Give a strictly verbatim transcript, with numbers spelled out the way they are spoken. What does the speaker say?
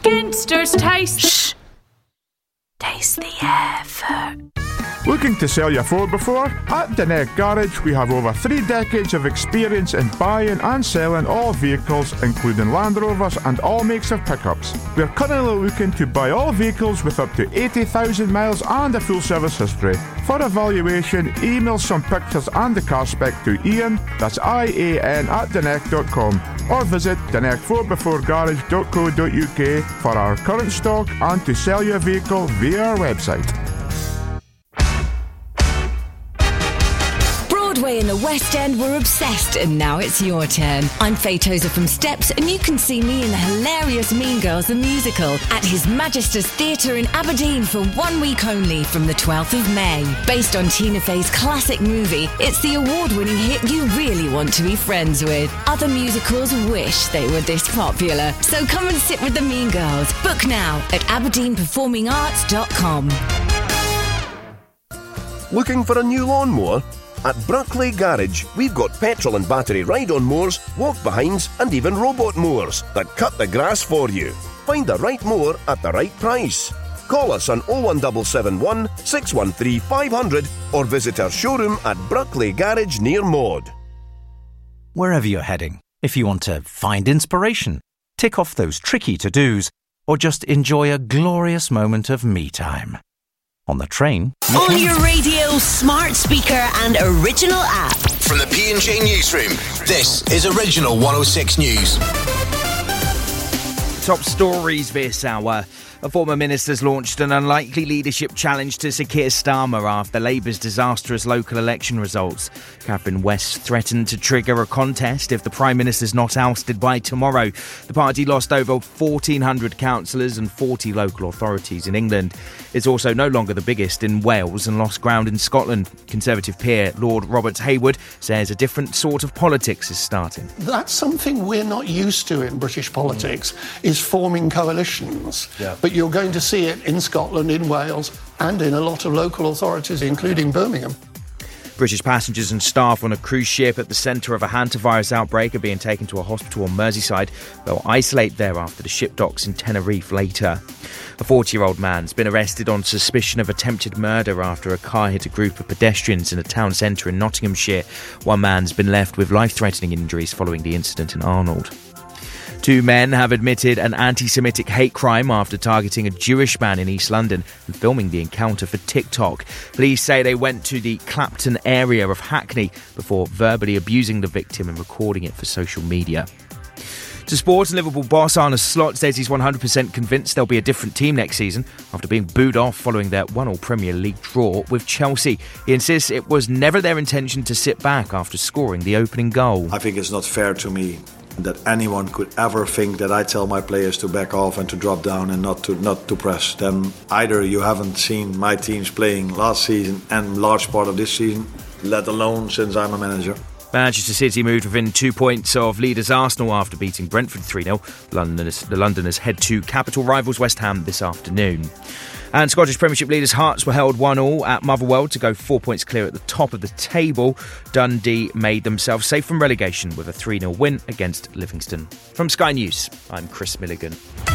Ginster's taste. Shh. Taste the effort. Looking to sell your Ford before? At Deneg Garage, we have over three decades of experience in buying and selling all vehicles, including Land Rovers and all makes of pickups. We're currently looking to buy all vehicles with up to eighty thousand miles and a full service history. For evaluation, email some pictures and the car spec to Ian, that's I A N, at deneg dot com, or visit deneg ford before garage dot co dot U K for our current stock and to sell your vehicle via our website. Broadway and the West End were obsessed, and now it's your turn. I'm Faye Tozer from Steps, and you can see me in the hilarious Mean Girls the musical at His Majesty's Theatre in Aberdeen for one week only from the twelfth of May. Based on Tina Fey's classic movie, it's the award-winning hit you really want to be friends with. Other musicals wish they were this popular, so come and sit with the Mean Girls. Book now at aberdeen performing arts dot com. Looking for a new lawnmower? At Brackley Garage, we've got petrol and battery ride-on mowers, walk-behinds and even robot mowers that cut the grass for you. Find the right mower at the right price. Call us on oh one seven seven one, six one three, five hundred or visit our showroom at Brackley Garage near Maud. Wherever you're heading, if you want to find inspiration, tick off those tricky to-dos, or just enjoy a glorious moment of me time. On the train, you on can... your radio, smart speaker and original app. From the P and J Newsroom, this is Original one oh six News. Top stories this hour. A former minister's launched an unlikely leadership challenge to Sir Keir Starmer after Labour's disastrous local election results. Catherine West threatened to trigger a contest if the Prime Minister's not ousted by tomorrow. The party lost over fourteen hundred councillors and forty local authorities in England. It's also no longer the biggest in Wales and lost ground in Scotland. Conservative peer Lord Robert Hayward says a different sort of politics is starting. That's something we're not used to in British politics, mm. is forming coalitions. Yeah. But you're going to see it in Scotland, in Wales, and in a lot of local authorities, including Birmingham. British passengers and staff on a cruise ship at the centre of a hantavirus outbreak are being taken to a hospital on Merseyside. They'll isolate there after the ship docks in Tenerife later. A forty-year-old man's been arrested on suspicion of attempted murder after a car hit a group of pedestrians in a town centre in Nottinghamshire. One man's been left with life-threatening injuries following the incident in Arnold. Two men have admitted an anti-Semitic hate crime after targeting a Jewish man in East London and filming the encounter for TikTok. Police say they went to the Clapton area of Hackney before verbally abusing the victim and recording it for social media. To sport, Liverpool boss Arne Slot says he's one hundred percent convinced there'll be a different team next season after being booed off following their one all Premier League draw with Chelsea. He insists it was never their intention to sit back after scoring the opening goal. I think it's not fair to me that anyone could ever think that I tell my players to back off and to drop down and not to not to press. Then either you haven't seen my teams playing last season and large part of this season, let alone since I'm a manager. Manchester City moved within two points of leaders Arsenal after beating Brentford three nil. Londoners, the Londoners head to capital rivals West Ham this afternoon. And Scottish Premiership leaders Hearts were held one all at Motherwell to go four points clear at the top of the table. Dundee made themselves safe from relegation with a three nil win against Livingston. From Sky News, I'm Chris Milligan.